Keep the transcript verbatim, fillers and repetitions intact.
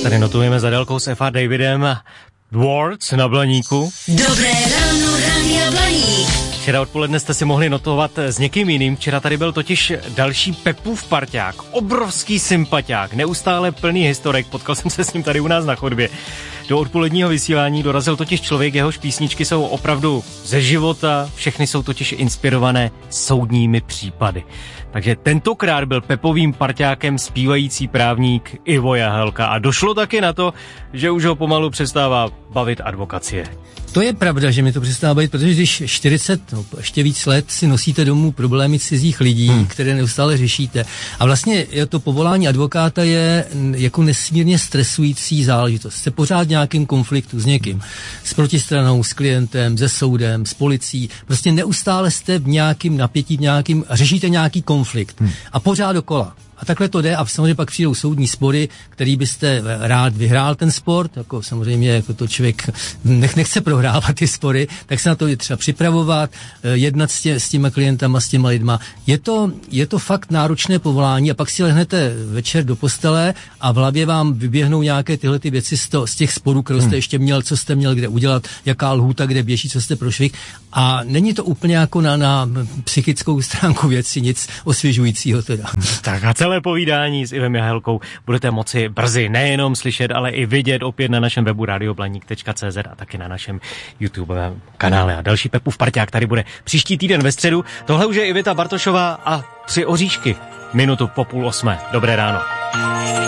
Tady notujeme za délkou s F A Davidem Words na Blaníku. Dobré ráno, Rádia Blaník. Včera odpoledne jste si mohli notovat s někým jiným. Včera tady byl totiž další Pepův parťák, obrovský sympatiák, neustále plný historek. Potkal jsem se s ním tady u nás na chodbě. Do odpoledního vysílání dorazil totiž člověk, jehož písničky jsou opravdu ze života, všechny jsou totiž inspirované soudními případy. Takže tentokrát byl Pepovým parťákem zpívající právník Ivo Jahelka a došlo taky na to, že už ho pomalu přestává bavit advokacie. To je pravda, že mi to přestává bavit, protože když čtyřicet, no, ještě víc let si nosíte domů problémy cizích lidí, hmm. které neustále řešíte. A vlastně to povolání advokáta je jako nesmírně stresující záležitost. Jste pořád v nějakým konfliktu s někým, s protistranou, s klientem, se soudem, s policií. Prostě neustále jste v nějakým napětí, v nějakým, řešíte nějaký konflikt. Hmm. A pořád dokola. A takhle to jde a samozřejmě pak přijdou soudní spory, který byste rád vyhrál ten sport, jako samozřejmě jako to člověk nech, nechce prohrávat ty spory, tak se na to je třeba připravovat, jednat s, tě, s těma klientama, s těma lidma. Je to, je to fakt náročné povolání a pak si lehnete večer do postele a v hlavě vám vyběhnou nějaké tyhle ty věci z, to, z těch sporů, které jste hmm. ještě měl, co jste měl kde udělat, jaká lhůta, kde běží, co jste prošvih. A není to úplně jako na, na psychickou stránku věci nic osvěžujícího teda. Tak a celé povídání s Ivem Jahelkou budete moci brzy nejenom slyšet, ale i vidět opět na našem webu radioblaník tečka cé zet a taky na našem YouTubeovém kanále. A další Pepův parťák tady bude příští týden ve středu. Tohle už je Iveta Bartošová a Tři oříšky. Minutu po půl osmé. Dobré ráno.